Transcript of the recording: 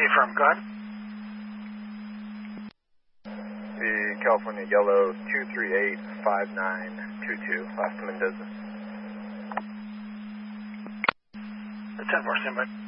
affirm, go ahead. The California Yellow 238-5922, last to Mendoza. The 10-4, stand by.